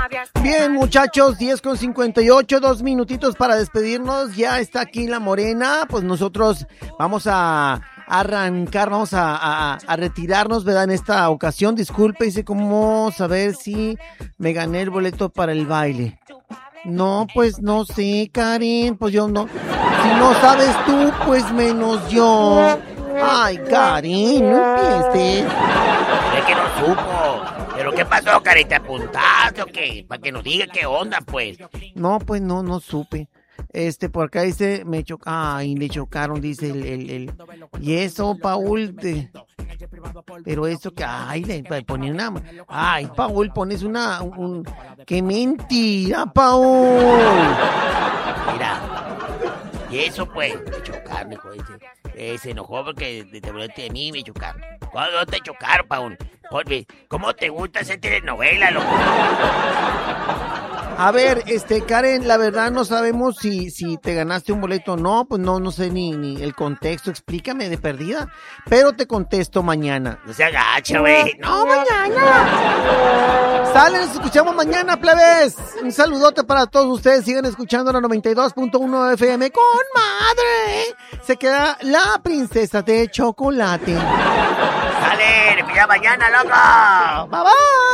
Bien, muchachos, 10:58, 2 minutitos para despedirnos. Ya está aquí la morena. Pues nosotros vamos a arrancar, vamos a retirarnos, ¿verdad? En esta ocasión, disculpe, dice cómo saber si me gané el boleto para el baile. No, pues no sé, Karen, pues yo no. Si no sabes tú, pues menos yo. Ay, Karen, no empieces. Es que no supo. ¿Pero qué pasó, Karen? ¿Te apuntaste o qué? Para que nos diga qué onda, pues. No, pues no supe. Por acá dice, ay, le chocaron, dice el. Y eso, Paul, pero eso que, ay, le ponen una. Ay, Paul, pones ¡qué mentira, Paul! Mira. Y eso, pues, me chocaron, hijo. Se enojó porque te burlaste de mí y me chocaron. ¿Cuándo te chocaron, Paul? ¿Cómo te gusta hacer telenovela, loco? A ver, Karen, la verdad no sabemos si te ganaste un boleto o no, pues no sé ni el contexto, explícame de perdida, pero te contesto mañana. No se agacha, güey. No, mañana. Sale, nos escuchamos mañana, plebes. Un saludote para todos ustedes, sigan escuchando la 92.1 FM con madre. Se queda la princesa de chocolate. Sale, ya mañana, loco. Bye bye.